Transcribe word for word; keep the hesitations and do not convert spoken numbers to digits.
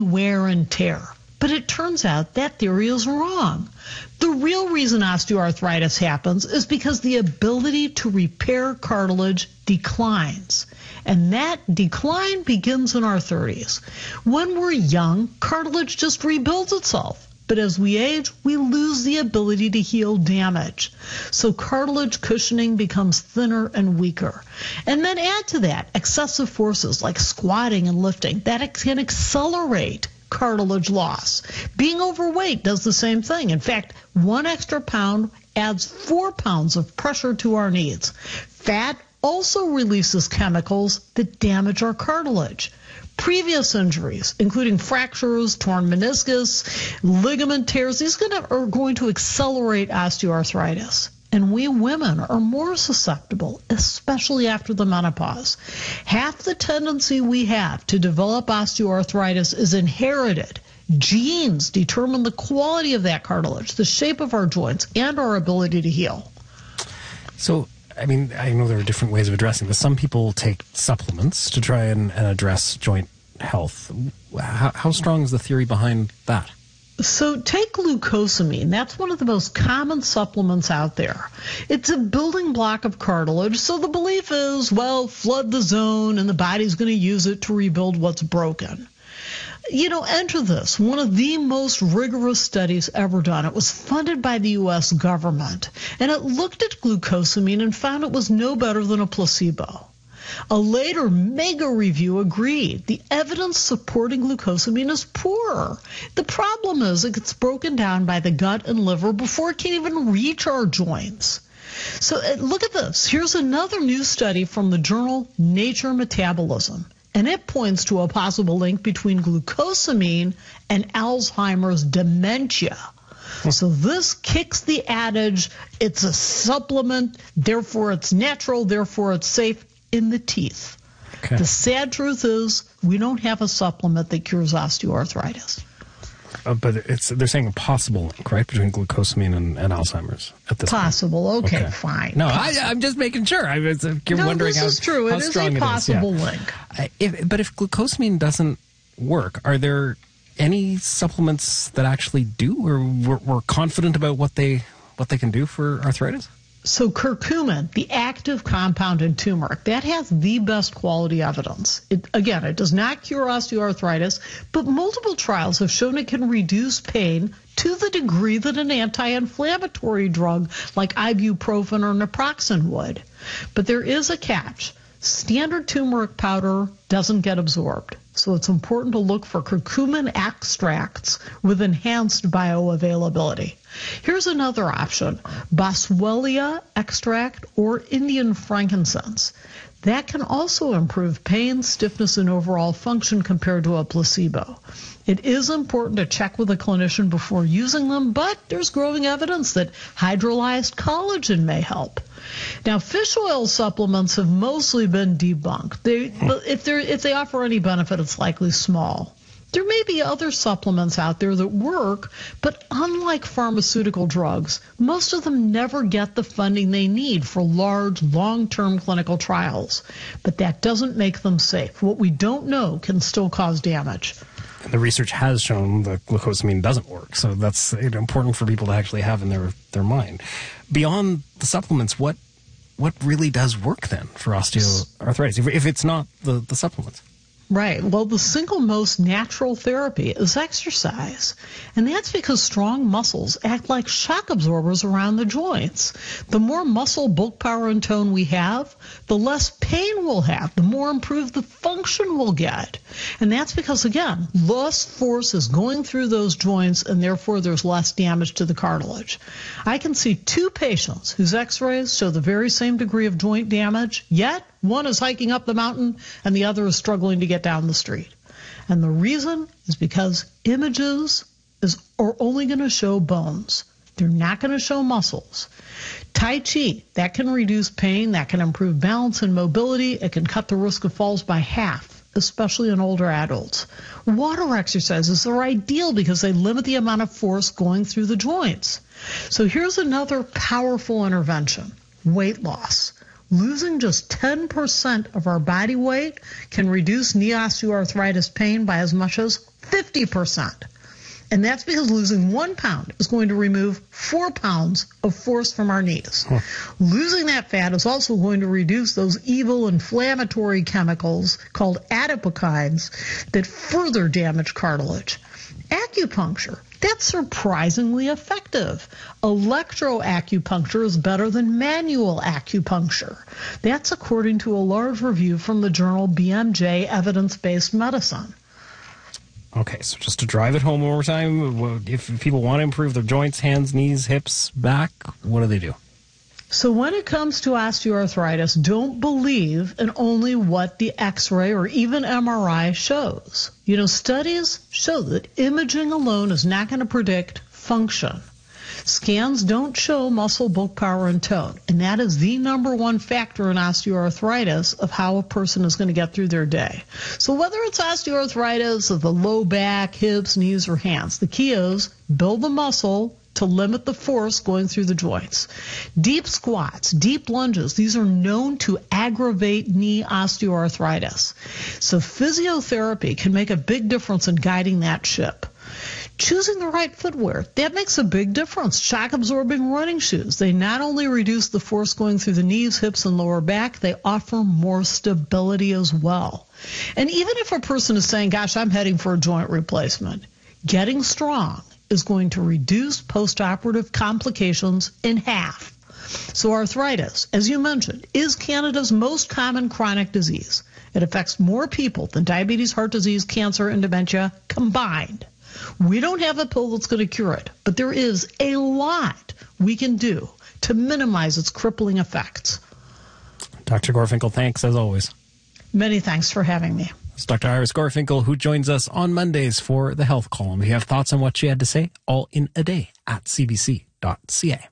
wear and tear. But it turns out that theory is wrong. The real reason osteoarthritis happens is because the ability to repair cartilage declines. And that decline begins in our thirties. When we're young, cartilage just rebuilds itself. But as we age, we lose the ability to heal damage. So cartilage cushioning becomes thinner and weaker. And then add to that excessive forces like squatting and lifting. That can accelerate cartilage loss. Being overweight does the same thing. In fact, one extra pound adds four pounds of pressure to our knees. Fat also releases chemicals that damage our cartilage. Previous injuries, including fractures, torn meniscus, ligament tears, these are going to accelerate osteoarthritis. And we women are more susceptible, especially after the menopause. Half the tendency we have to develop osteoarthritis is inherited. Genes determine the quality of that cartilage, the shape of our joints, and our ability to heal. So, I mean, I know there are different ways of addressing this. Some people take supplements to try and, and address joint health. How, how strong is the theory behind that? So take glucosamine. That's one of the most common supplements out there. It's a building block of cartilage, so the belief is, well, flood the zone and the body's going to use it to rebuild what's broken. You know, enter this, one of the most rigorous studies ever done. It was funded by the U S government, and it looked at glucosamine and found it was no better than a placebo. A later mega review agreed. The evidence supporting glucosamine is poor. The problem is it gets broken down by the gut and liver before it can even reach our joints. So uh, look at this. Here's another new study from the journal Nature Metabolism, and it points to a possible link between glucosamine and Alzheimer's dementia. So this kicks the adage, it's a supplement, therefore it's natural, therefore it's safe, in the teeth. Okay. The sad truth is we don't have a supplement that cures osteoarthritis. Uh, but it's they're saying a possible link, right, between glucosamine and, and Alzheimer's at this possible. point. Okay, okay, fine. No, I, I'm just making sure. I was uh, you're no, wondering this how, is true. how it strong is a possible it is. Yeah. link. Uh, if, but if glucosamine doesn't work, are there any supplements that actually do, or we're, we're confident about what they what they can do for arthritis? So curcumin, the active compound in turmeric, that has the best quality evidence. It, again, it does not cure osteoarthritis, but multiple trials have shown it can reduce pain to the degree that an anti-inflammatory drug like ibuprofen or naproxen would. But there is a catch. Standard turmeric powder doesn't get absorbed. So it's important to look for curcumin extracts with enhanced bioavailability. Here's another option, Boswellia extract or Indian frankincense. That can also improve pain, stiffness, and overall function compared to a placebo. It is important to check with a clinician before using them, but there's growing evidence that hydrolyzed collagen may help. Now, fish oil supplements have mostly been debunked. They, if, they're, if they offer any benefit, it's likely small. There may be other supplements out there that work, but unlike pharmaceutical drugs, most of them never get the funding they need for large, long-term clinical trials. But that doesn't make them safe. What we don't know can still cause damage. And the research has shown that glucosamine doesn't work, so that's important for people to actually have in their, their mind. Beyond the supplements, what what really does work then for osteoarthritis, if, if it's not the, the supplements? Right. Well, the single most natural therapy is exercise. And that's because strong muscles act like shock absorbers around the joints. The more muscle bulk, power, and tone we have, the less pain we'll have, the more improved the function we'll get. And that's because, again, less force is going through those joints, and therefore there's less damage to the cartilage. I can see two patients whose x-rays show the very same degree of joint damage, yet one is hiking up the mountain and the other is struggling to get down the street. And the reason is because images is, are only going to show bones. They're not going to show muscles. Tai Chi, that can reduce pain, that can improve balance and mobility, it can cut the risk of falls by half, especially in older adults. Water exercises are ideal because they limit the amount of force going through the joints. So here's another powerful intervention, weight loss. losing just ten percent of our body weight can reduce knee osteoarthritis pain by as much as fifty percent. And that's because losing one pound is going to remove four pounds of force from our knees. Huh. Losing that fat is also going to reduce those evil inflammatory chemicals called adipokines that further damage cartilage. Acupuncture, that's surprisingly effective. Electroacupuncture is better than manual acupuncture. That's according to a large review from the journal B M J Evidence-Based Medicine. Okay, so just to drive it home one more time, if people want to improve their joints, hands, knees, hips, back, what do they do? So when it comes to osteoarthritis, don't believe in only what the X-ray or even M R I shows. You know, studies show that imaging alone is not going to predict function. Scans don't show muscle bulk, power, and tone, and that is the number one factor in osteoarthritis of how a person is going to get through their day. So whether it's osteoarthritis of the low back, hips, knees, or hands, the key is build the muscle to limit the force going through the joints. Deep squats, deep lunges, these are known to aggravate knee osteoarthritis. So physiotherapy can make a big difference in guiding that ship. Choosing the right footwear, that makes a big difference. Shock-absorbing running shoes, they not only reduce the force going through the knees, hips, and lower back, they offer more stability as well. And even if a person is saying, gosh, I'm heading for a joint replacement, getting strong is going to reduce postoperative complications in half. So arthritis, as you mentioned, is Canada's most common chronic disease. It affects more people than diabetes, heart disease, cancer, and dementia combined. We don't have a pill that's going to cure it, but there is a lot we can do to minimize its crippling effects. Doctor Gorfinkel, thanks as always. Many thanks for having me. It's Doctor Iris Gorfinkel, who joins us on Mondays for the Health Column. If you have thoughts on what she had to say, all in a day at c b c dot c a.